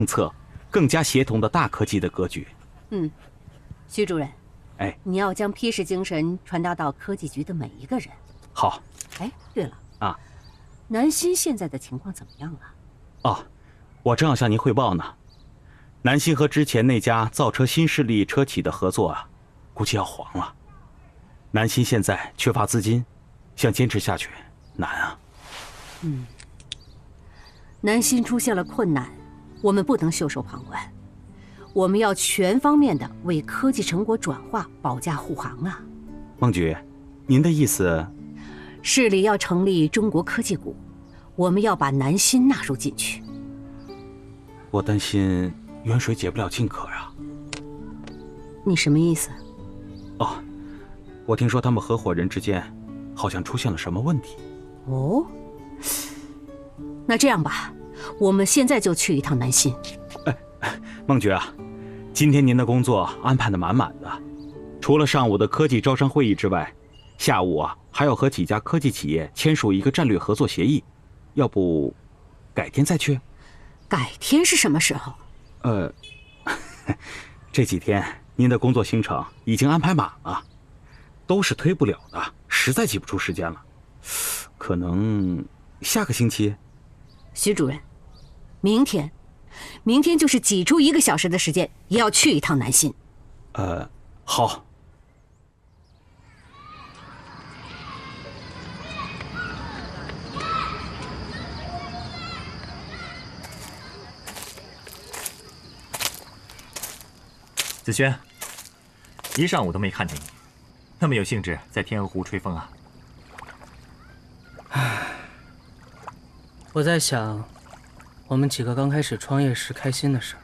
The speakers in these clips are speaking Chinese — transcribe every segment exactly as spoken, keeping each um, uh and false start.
政策更加协同的大科技的格局。 嗯，徐主任， 哎， 你要将批示精神传达到科技局的每一个人。 好。 哎，对了啊， 南新现在的情况怎么样啊？ 哦，我正要向您汇报呢。南新和之前那家造车新势力车企的合作啊，估计要黄了。南新现在缺乏资金，想坚持下去难啊。 嗯，南新出现了困难，我们不能袖手旁观，我们要全方面的为科技成果转化保驾护航啊。 孟局，您的意思？ 市里要成立中国科技股，我们要把南新纳入进去。 我担心远水解不了近渴啊。 你什么意思？ 哦，我听说他们合伙人之间好像出现了什么问题。 哦，那这样吧，我们现在就去一趟南新。 哎，孟局啊，今天您的工作安排的满满的，除了上午的科技招商会议之外，下午啊还要和几家科技企业签署一个战略合作协议，要不改天再去？ 改天是什么时候？ 呃，这几天您的工作行程已经安排满了，都是推不了的，实在挤不出时间了。可能下个星期。 徐主任，明天，明天就是挤出一个小时的时间，也要去一趟南新。 呃，好。 子轩，一上午都没看见你，那么有兴致在天鹅湖吹风啊？ 唉，我在想，我们几个刚开始创业时开心的事儿。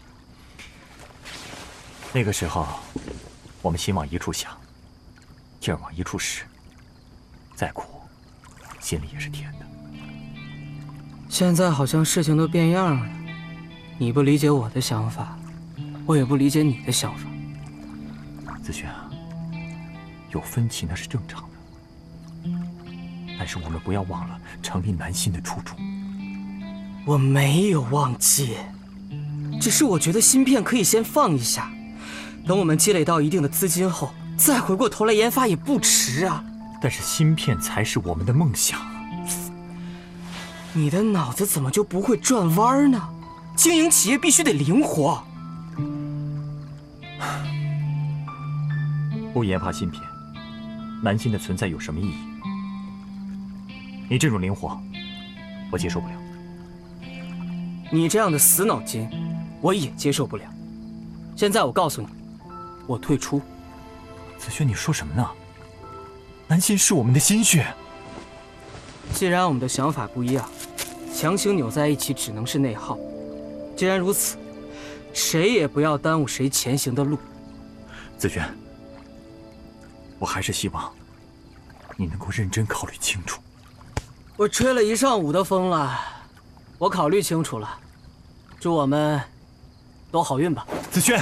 那个时候，我们心往一处想，劲儿往一处使，再苦，心里也是甜的。 现在好像事情都变样了，你不理解我的想法，我也不理解你的想法。 子轩啊，有分歧那是正常的，但是我们不要忘了成立南新的初衷。 我没有忘记，只是我觉得芯片可以先放一下，等我们积累到一定的资金后，再回过头来研发也不迟啊。 但是芯片才是我们的梦想。 你的脑子怎么就不会转弯呢？经营企业必须得灵活。 不研发芯片，南新的存在有什么意义？你这种灵活，我接受不了。 你这样的死脑筋，我也接受不了。现在我告诉你，我退出。 子轩，你说什么呢？南新是我们的心血。 既然我们的想法不一样，强行扭在一起只能是内耗。既然如此，谁也不要耽误谁前行的路。 子轩，我还是希望你能够认真考虑清楚。 我吹了一上午的风了，我考虑清楚了。祝我们都好运吧。 子轩。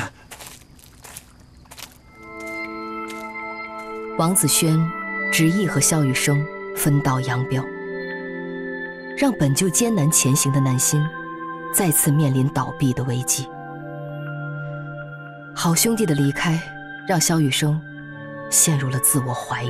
王子轩执意和萧雨生分道扬镳，让本就艰难前行的南新再次面临倒闭的危机。好兄弟的离开让萧雨生陷入了自我怀疑。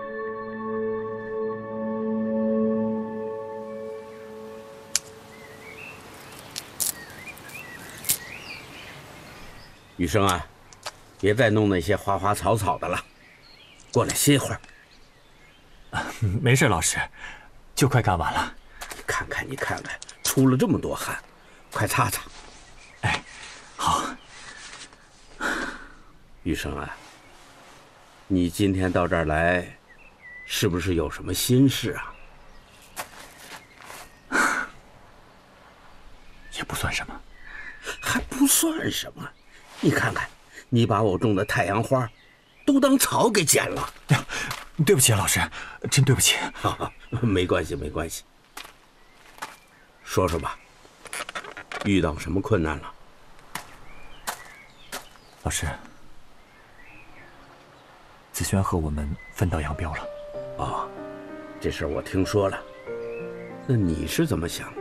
雨生啊，别再弄那些花花草草的了，过来歇会儿。 没事，老师，就快干完了。 看看你看看，出了这么多汗，快擦擦。 哎，好。 雨生啊，你今天到这儿来，是不是有什么心事啊？也不算什么。 还不算什么？你看看，你把我种的太阳花都当草给剪了。 对不起，老师，真对不起。 啊，没关系，没关系。说说吧，遇到什么困难了？ 老师，子轩和我们分道扬镳了。 哦，这事儿我听说了。那你是怎么想的？